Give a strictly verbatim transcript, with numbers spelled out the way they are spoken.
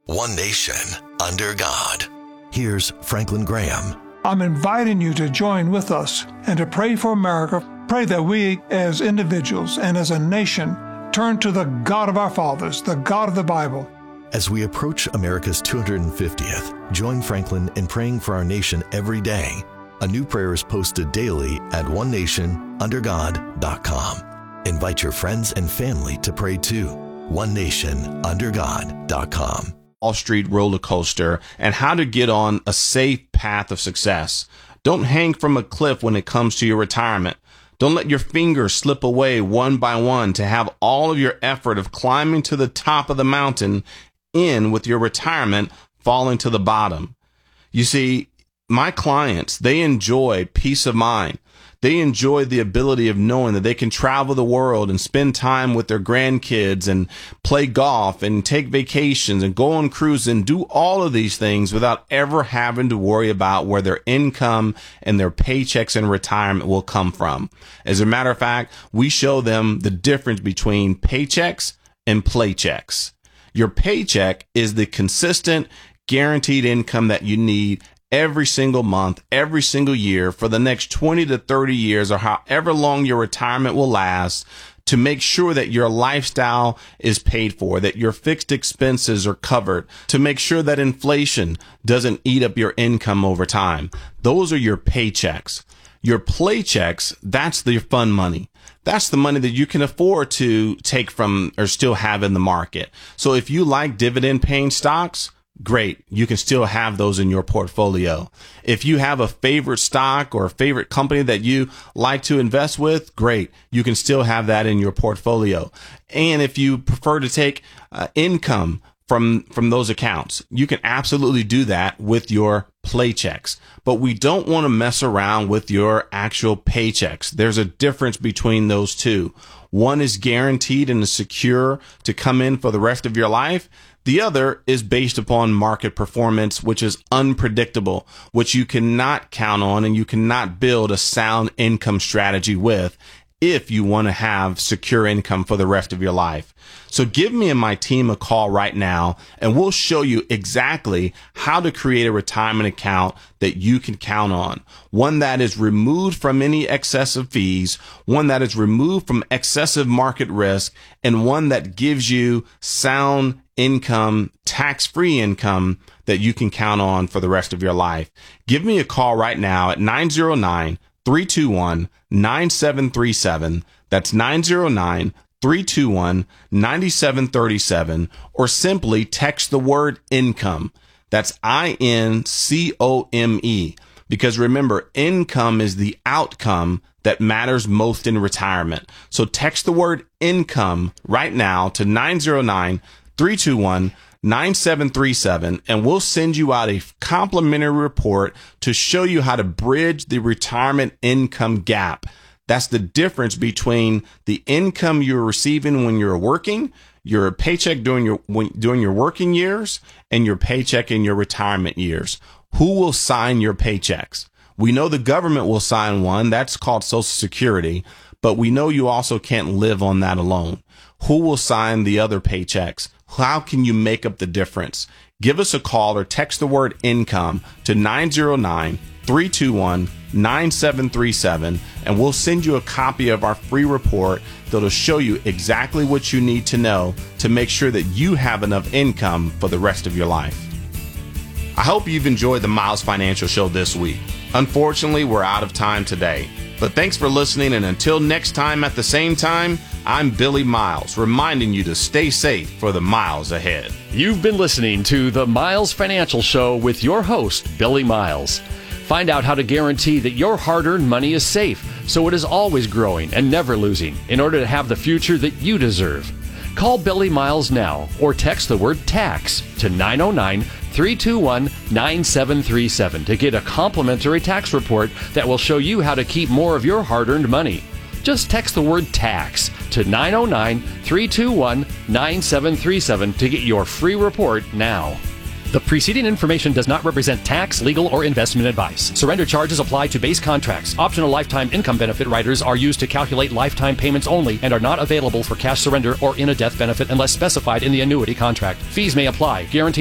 One nation, under God. Here's Franklin Graham. I'm inviting you to join with us and to pray for America. Pray that we as individuals and as a nation turn to the God of our fathers, the God of the Bible. As we approach America's two hundred fiftieth, join Franklin in praying for our nation every day. A new prayer is posted daily at one nation under god dot com. Invite your friends and family to pray too. one nation under god dot com. Wall Street roller coaster and how to get on a safe path of success. Don't hang from a cliff when it comes to your retirement. Don't let your fingers slip away one by one to have all of your effort of climbing to the top of the mountain in with your retirement falling to the bottom. You see, my clients, they enjoy peace of mind. They enjoy the ability of knowing that they can travel the world and spend time with their grandkids and play golf and take vacations and go on cruises and do all of these things without ever having to worry about where their income and their paychecks in retirement will come from. As a matter of fact, we show them the difference between paychecks and playchecks. Your paycheck is the consistent, guaranteed income that you need every single month, every single year for the next twenty to thirty years or however long your retirement will last to make sure that your lifestyle is paid for, that your fixed expenses are covered, to make sure that inflation doesn't eat up your income over time. Those are your paychecks. Your playchecks, that's the fun money. That's the money that you can afford to take from or still have in the market. So if you like dividend paying stocks, great. You can still have those in your portfolio. If you have a favorite stock or a favorite company that you like to invest with, great. You can still have that in your portfolio. And if you prefer to take uh, income from from those accounts, you can absolutely do that with your playchecks. But we don't want to mess around with your actual paychecks. There's a difference between those two. One is guaranteed and is secure to come in for the rest of your life. The other is based upon market performance, which is unpredictable, which you cannot count on and you cannot build a sound income strategy with if you want to have secure income for the rest of your life. So give me and my team a call right now, and we'll show you exactly how to create a retirement account that you can count on. One that is removed from any excessive fees, one that is removed from excessive market risk, and one that gives you sound income, tax-free income that you can count on for the rest of your life. Give me a call right now at nine zero nine, three two one, nine seven three seven. That's nine zero nine, three two one, nine seven three seven, or simply text the word income. That's I N C O M E. Because remember, income is the outcome that matters most in retirement. So text the word income right now to nine zero nine, three two one, nine seven three seven, and we'll send you out a complimentary report to show you how to bridge the retirement income gap. That's the difference between the income you're receiving when you're working, your paycheck during your when, during your working years, and your paycheck in your retirement years. Who will sign your paychecks? We know the government will sign one. That's called Social Security. But we know you also can't live on that alone. Who will sign the other paychecks? How can you make up the difference? Give us a call or text the word income to nine zero nine, three two one, nine seven three seven, and we'll send you a copy of our free report that'll show you exactly what you need to know to make sure that you have enough income for the rest of your life. I hope you've enjoyed the Miles Financial Show this week. Unfortunately, we're out of time today. But thanks for listening, and until next time at the same time, I'm Billy Miles, reminding you to stay safe for the miles ahead. You've been listening to the Miles Financial Show with your host, Billy Miles. Find out how to guarantee that your hard-earned money is safe, so it is always growing and never losing, in order to have the future that you deserve. Call Billy Miles now or text the word TAX to nine oh nine, three two one, nine seven three seven to get a complimentary tax report that will show you how to keep more of your hard-earned money. Just text the word TAX to nine oh nine, three two one, nine seven three seven to get your free report now. The preceding information does not represent tax, legal, or investment advice. Surrender charges apply to base contracts. Optional lifetime income benefit riders are used to calculate lifetime payments only and are not available for cash surrender or in a death benefit unless specified in the annuity contract. Fees may apply. Guaranteed